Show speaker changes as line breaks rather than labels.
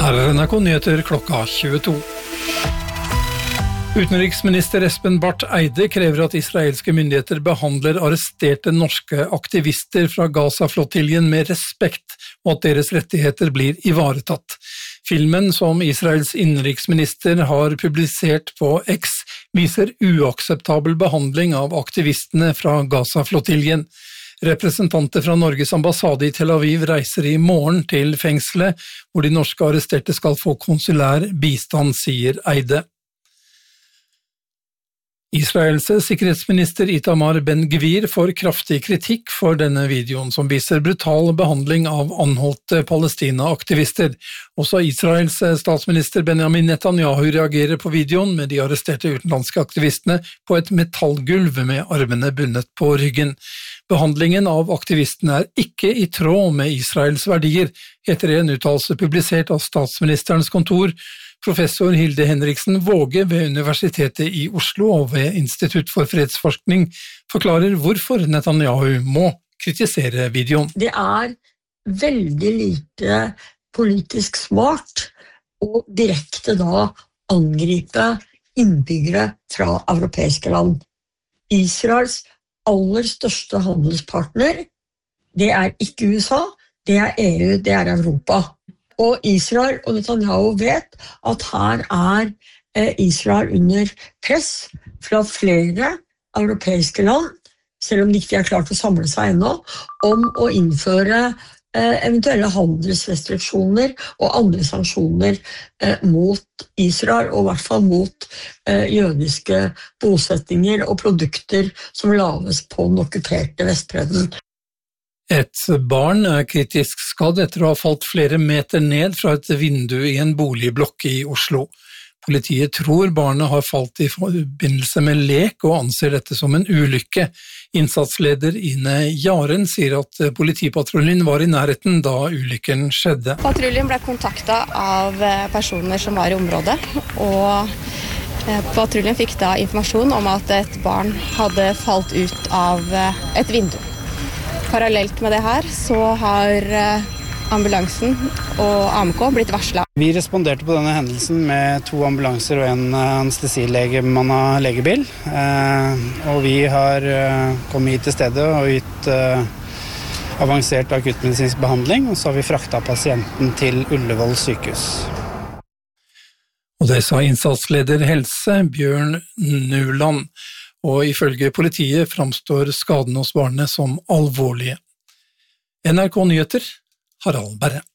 Her NRK Nyheter klokka 22. Utenriksminister Espen Barth Eide krever at israelske myndigheter behandler arresterte norske aktivister fra Gaza-flottiljen med respekt, og at deres rettigheter blir ivaretatt. Filmen som Israels innenriksminister har publisert på X viser uakseptabel behandling av aktivistene fra Gaza-flottiljen. Representanter fra Norges ambassade i Tel Aviv reiser i morgen til fengselet, hvor de norske arresterte skal få konsulær bistand, sier Eide. Israels sikkerhetsminister Itamar Ben-Gvir får kraftig kritikk for denne videoen som viser brutal behandling av anholdte Palestina-aktivister. Også Israels statsminister Benjamin Netanyahu reagerer på videoen med de arresterte utenlandske aktivistene på et metallgulv med armene bundet på ryggen. Behandlingen av aktivistene er ikke i tråd med Israels verdier, heter en uttalelse publisert av statsministerens kontor. Professor Hilde Henriksen Våge ved Universitetet i Oslo og ved Institutt for fredsforskning forklarer hvorfor Netanyahu må kritisere videoen.
Det er veldig lite politisk smart å direkte da angripe innbyggere fra europeiske land. Israels aller største handelspartner, det er ikke USA, det er EU, det er Europa. Og Israel og Netanyahu vet at her er Israel under press fra flere europeiske land, selv om de ikke har klart å samle seg ennå, om å innføre eventuelle handelsrestriksjoner og andre sanksjoner mot Israel, og i hvert fall mot jødiske bosettinger og produkter som lages på den okkuperte Vestbredden.
Et barn er kritisk skadd etter å ha falt flere meter ned fra et vindu i en boligblokk i Oslo. Politiet tror barnet har falt i forbindelse med lek og anser dette som en ulykke. Innsatsleder Ine Jaren sier at politipatruljen var i nærheten da ulykken skjedde.
Patruljen ble kontaktet av personer som var i området, og patruljen fikk da informasjon om at et barn hadde falt ut av et vindu. Parallelt med det her så har ambulansen og AMK blitt varslet.
Vi responderte på denne hendelsen med 2 ambulanser og en anestesilegemannet legebil. Og vi har kommet hit til stedet og gitt avansert akuttmedisinsk behandling, og så har vi fraktet pasienten til Ullevål sykehus.
Og det sa innsatsleder helse Bjørn Nuland. Og ifølge politiet framstår skadene hos barnet som alvorlige. NRK Nyheter, Harald Berre.